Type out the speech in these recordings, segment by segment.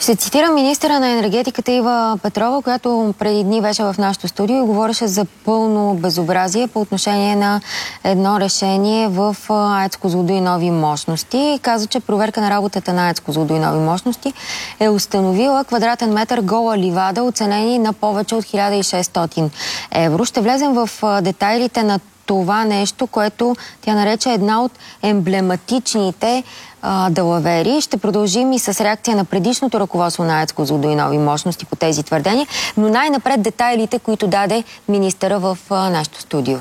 Ще цитирам министъра на енергетиката Ива Петрова, която преди дни беше в нашото студио и говореше за пълно безобразие по отношение на едно решение в АЕЦ Козлодуй нови мощности. Каза, че проверка на работата на АЕЦ Козлодуй нови мощности е установила квадратен метър гола ливада, оценени на повече от 1600 евро. Ще влезем в детайлите на това нещо, което тя нарече една от емблематичните далавери. Ще продължим и с реакция на предишното ръководство на АЕЦ Козлодуй нови мощности по тези твърдения, но най-напред детайлите, които даде министъра в нашото студио.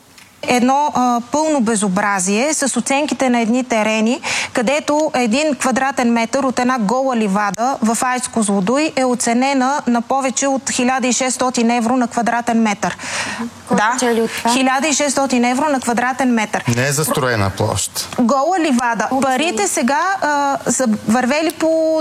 Едно пълно безобразие с оценките на едни терени, където 1 квадратен метър от една гола ливада в АЕЦ Козлодуй е оценена на повече от 1600 евро на квадратен метър. Да, 1600 евро на квадратен метър. Не е застроена площ. Гола ливада. Парите сега са вървели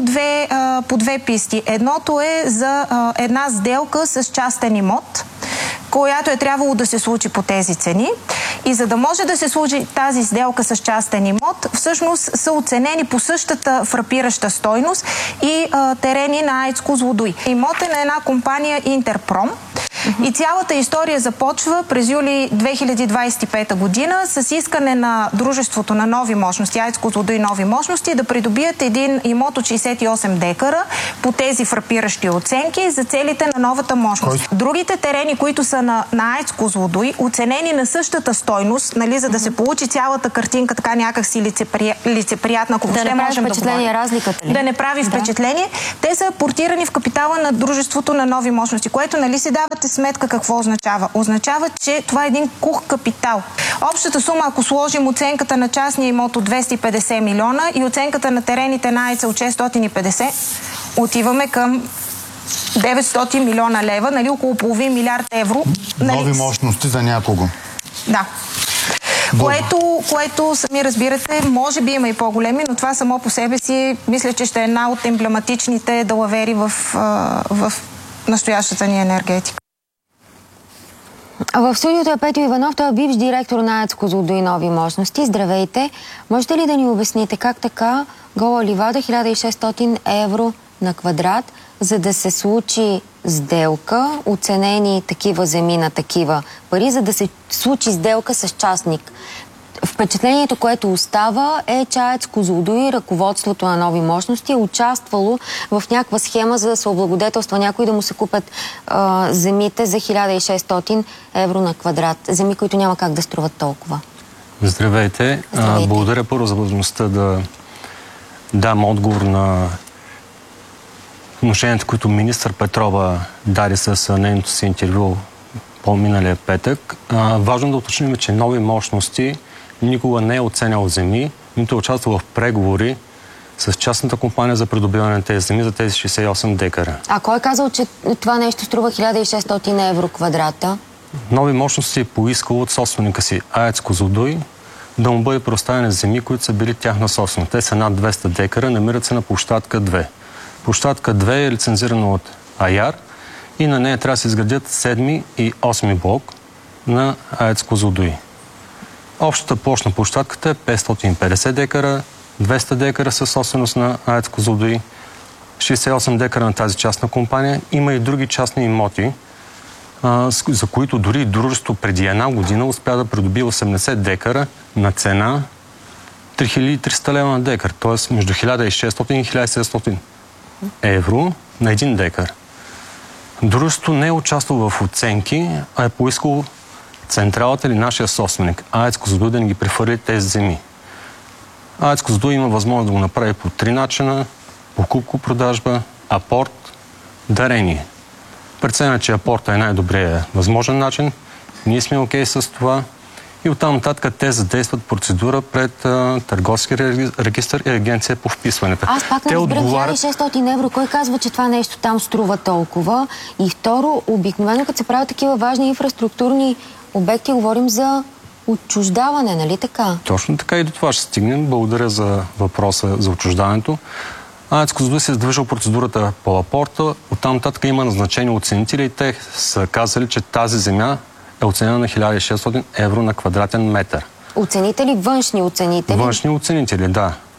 по две писти. Едното е за една сделка с частен имот, която е трябвало да се случи по тези цени. И за да може да се случи тази сделка с частен имот, всъщност са оценени по същата фрапираща стойност и терени на АЕЦ Козлодуй. Имот е на една компания Интерпром. И цялата история започва през юли 2025 година с искане на дружеството на нови мощности, АЕЦ Козлодуй нови мощности, да придобият един имот от 68 декара по тези фрапиращи оценки за целите на новата мощност. Другите терени, които са на АЕЦ Козлодуй, оценени на същата стойност, нали, за да се получи цялата картинка така някакси лицеприятна, ако въобще можем да говорим. Да не прави впечатление. Те са портирани в капитала на дружеството на нови мощности, което, нали, си давате сметка какво означава. Означава, че това е един кух капитал. Общата сума, ако сложим оценката на частния имот от 250 милиона и оценката на терените на АЕЦ от 650, отиваме към 900 милиона лева, нали, около половин милиард евро. Нали? Нови мощности за някого. Да. Което, сами разбирате, може би има и по-големи, но това само по себе си, мисля, че ще е една от емблематичните далавери в настоящата ни енергетика. В студиото е Петю Иванов, той е бивш директор на АЕЦ Козлодуй нови мощности. Здравейте! Можете ли да ни обясните как така гола ливада 1600 евро на квадрат, за да се случи сделка, оценени такива земи на такива пари, за да се случи сделка с частник? Впечатлението, което остава, е, че АЕЦ Козлодуй, ръководството на нови мощности, е участвало в някаква схема, за да се облагодетелства някой да му се купят земите за 1600 евро на квадрат. Земи, които няма как да струват толкова. Здравейте. Благодаря първо за възможността да дам отговор на отношенията, които министър Петрова даде с нейното си интервю по-миналия петък. Важно да уточним, че нови мощности никога не е оценял земи, нито е участвал в преговори с частната компания за придобиване на тези земи за тези 68 декара. А кой е казал, че това нещо струва 1600 евро квадрата? Нови мощности е поискал от собственика си АЕЦ Козлодуй да му бъде предоставени земи, които са били тяхна собственост. Те са над 200 декара, намират се на площадка 2. Площадка 2 е лицензирана от АЯР и на нея трябва да се изградят 7 и 8 блок на АЕЦ Козлодуй. Общата площ на площадката е 550 декара, 200 декара със собственост на АЕЦ Козлодуй, 68 декара на тази частна компания. Има и други частни имоти, за които дори дружество преди една година успя да придобие 80 декара на цена 3300 лева на декар, т.е. между 1600 и 1700 евро на един декар. Дружеството не е участвало в оценки, а е поискало централата или нашия собственик, АЕЦ Козлодуй, да ни ги прехвърли тези земи. АЕЦ Козлодуй има възможност да го направи по 3 начина: покупко-продажба, апорт, дарение. Преценя, че апорта е най-добрият възможен начин. Ние сме окей с това. И оттам нататък те задействат процедура пред Търговски регистър и Агенция по вписването. Аз пак не разбирам 1600 евро. Кой казва, че това нещо там струва толкова? И второ, обикновено като се правят такива важни инфраструктурни обекти, говорим за отчуждаване, нали така? Точно така, и до това ще стигнем. Благодаря за въпроса за отчуждаването. АЕЦ Козлодуй се издвижил процедурата по апорта. Оттам нататък има назначени оценители и те са казали, че тази земя е оценена на 1600 евро на квадратен метър. Оценители, външни оценители? Външни оценители, да.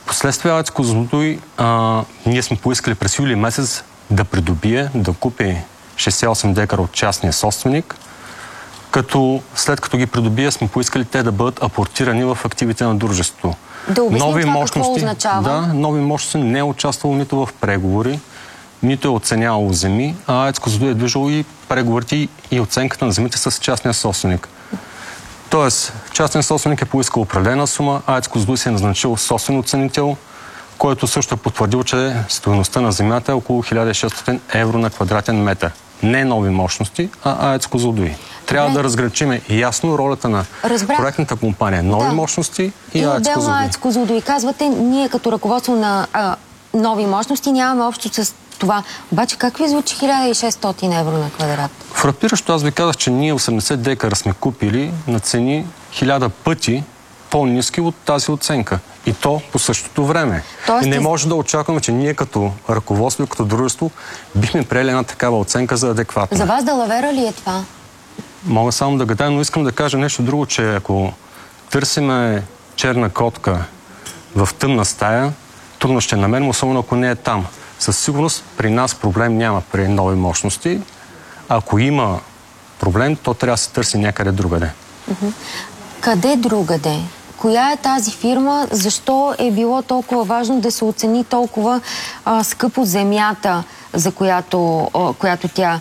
Последствие АЕЦ Козлодуй ние сме поискали през юли месец да придобие, да купи 68 декара от частния собственик, като след като ги придобие сме поискали те да бъдат апортирани в активите на дружеството. Да обясним това какво означава. Да, нови мощности не е участвало нито в преговори, нито е оценявало земи, а АЕЦ Козлодуй е движало и преговорите и оценката на земите с частния собственик. Тоест, частният собственик е поискал определена сума, АЕЦ Козлодуй се е назначил собствен оценител, който също е потвърдил, че стойността на земята е около 1600 евро на квадратен метър. Не нови мощности, а АЕЦ Козлодуй. Трябва да разграничим ясно ролята на проектната компания нови мощности и АЕЦ Козлодуй. АЕЦ Козлодуй. Казвате, ние като ръководство на нови мощности нямаме общо с това. Обаче как ви звучи 1600 евро на квадрат? Фрапиращо аз ви казах, че ние 80 декара сме купили на цени 1000 пъти по-ниски от тази оценка. И то по същото време. И не може да очакваме, че ние като ръководство и като дружество бихме приели една такава оценка за адекватна. За вас далавера ли е това? Мога само да гадая, но искам да кажа нещо друго, че ако търсиме черна котка в тъмна стая, трудно ще намерим, особено ако не е там. Със сигурност при нас проблем няма при нови мощности. Ако има проблем, то трябва да се търси някъде другаде. Къде другаде? Коя е тази фирма? Защо е било толкова важно да се оцени толкова скъпо земята, за която тя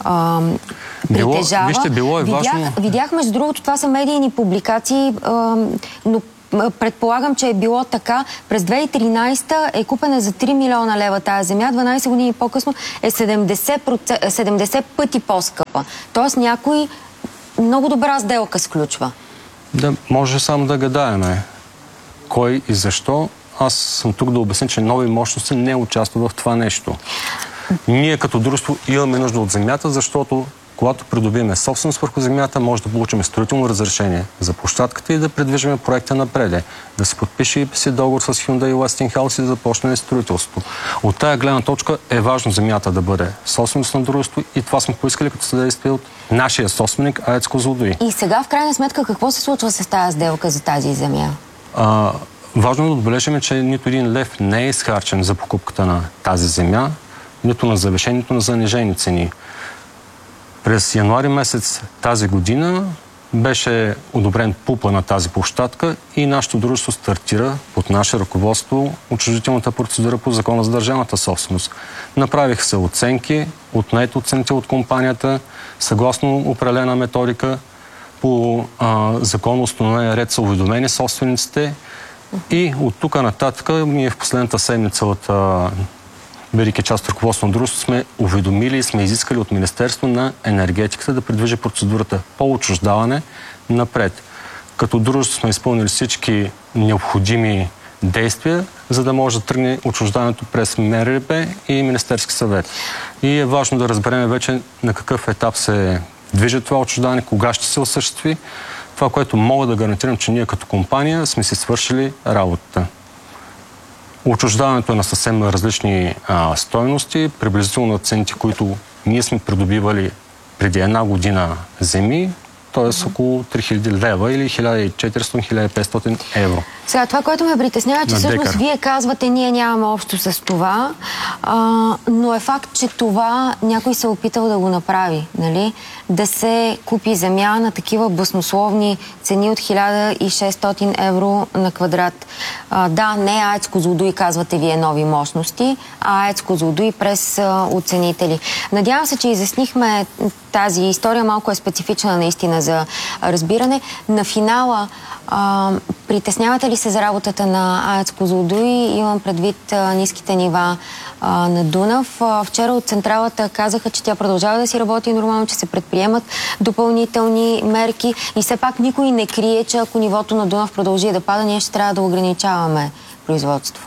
притежава? Вижте, било е важно... Видях, между другото, това са медийни публикации, но предполагам, че е било така. През 2013 е купена за 3 милиона лева тази земя, 12 години по-късно е 70 пъти по-скъпа. Тоест някой много добра сделка сключва. Да, може само да гадаеме кой и защо. Аз съм тук да обясня, че нови мощности не участват в това нещо. Ние като дружество имаме нужда от земята, защото когато придобиеме собственост върху земята, може да получим строително разрешение за площадката и да придвижим проекта напред. Да се подпише и си договор с Hyundai и Westinghouse и да започне строителство. От тая гледна точка е важно земята да бъде собственост на дружество и това сме поискали като съдействие от нашия собственик АЕЦ Козлодуй. И сега в крайна сметка какво се случва с тази сделка за тази земя? Важно е да отбележим, че нито един лев не е изхарчен за покупката на тази земя, нито на завишени, нито на занижени цени. През януари месец тази година беше одобрен ПУП-а на тази площадка и нашето дружество стартира под наше ръководство учредителната процедура по Закона за държавната собственост. Направиха се оценки от нает оценител от компанията, съгласно определена методика по законно установен ред са уведомени собствениците и от тук нататък ние в последната седмица от бидейки част от ръководство на дружеството, сме уведомили и сме изискали от Министерство на енергетиката да придвижи процедурата по отчуждаване напред. Като дружество сме изпълнили всички необходими действия, за да може да тръгне отчуждаването през МРРБ и Министерски съвет. И е важно да разберем вече на какъв етап се движи това отчуждаване, кога ще се осъществи. Това, което мога да гарантирам, че ние като компания сме си свършили работата. Отчуждаването е на съвсем различни стойности, приблизително на цените, които ние сме придобивали преди една година земи, т.е. около 3000 лева или 1400-1500 евро. Сега, това, което ме притеснява, че всъщност вие казвате, ние нямаме общо с това, но е факт, че това някой се е опитал да го направи, нали? Да се купи земя на такива баснословни цени от 1600 евро на квадрат. Да, не АЕЦ Козлодуй, казвате вие, нови мощности, а АЕЦ Козлодуй през оценители. Надявам се, че изяснихме тази история, малко е специфична наистина за разбиране. На финала, притеснявате ли се за работата на АЕЦ Козлодуй? Имам предвид ниските нива на Дунав. Вчера от централата казаха, че тя продължава да си работи нормално, че се предприемат допълнителни мерки и все пак никой не крие, че ако нивото на Дунав продължи да пада, ние ще трябва да ограничаваме производство.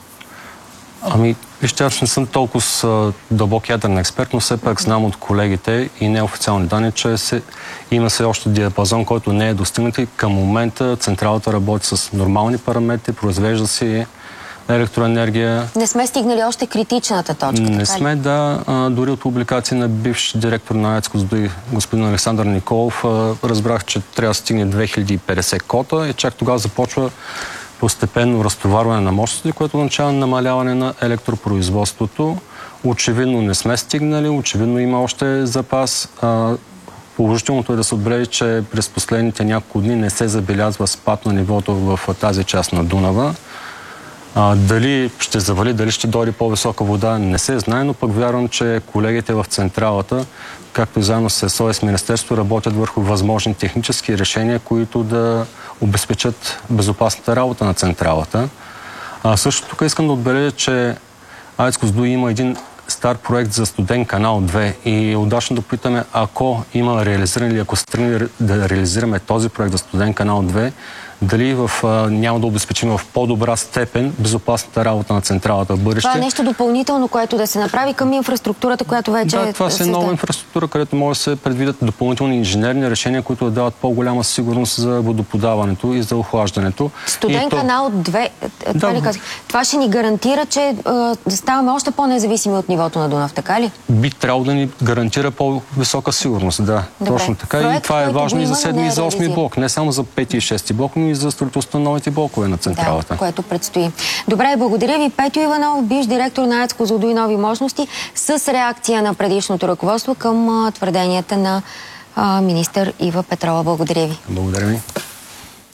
Вижте, аз не съм толкова дълбок ядрен експерт, но все пак знам от колегите и неофициални данни, че има все още диапазон, който не е достигнат и към момента централата работи с нормални параметри, произвежда си електроенергия. Не сме стигнали още критичната точка. Не сме, да. Дори от публикации на бивш директор на АЕЦ Козлодуй, господин Александър Николов, разбрах, че трябва да стигне 2050 кота и чак тогава започва постепенно разтоварване на мощности, което означава намаляване на електропроизводството. Очевидно не сме стигнали, очевидно има още запас. Положителното е да се отбележи, че през последните няколко дни не се забелязва спад на нивото в тази част на Дунава. Дали ще завали, дали ще дойде по-висока вода, не се знае, но пък вярвам, че колегите в централата, както и заедно с СОС Министерство, работят върху възможни технически решения, които да обезпечат безопасната работа на централата. Също тук искам да отбележа, че АЕЦ Козлодуй има един стар проект за студен канал 2 и удачно да питаме, ако има реализиран или ако се тръгне да реализираме този проект за студен канал 2, дали няма да обезпечим в по-добра степен безопасната работа на централата в бъдеще. Това е нещо допълнително, което да се направи към инфраструктурата, която вече Да, това е нова инфраструктура, където може да се предвидят допълнителни инженерни решения, които да дават по-голяма сигурност за водоподаването и за охлаждането. Студен канал 2, това ще ни гарантира, че да ставаме още по-независими от нивото на Дунав, така ли? Би трябвало да ни гарантира по-висока сигурност, да. Добре. Точно така. Проект, и това е важно и за 7 и за 8 блок. Не само за 5 и 6 блок, но и за строителството на новите блокове на централата. Да, което предстои. Добре, благодаря ви. Петьо Иванов, бивш директор на АЕЦ Козлодуй нови мощности, с реакция на предишното ръководство към твърденията на министър Ива Петрова. Благодаря ви. Благодаря ви.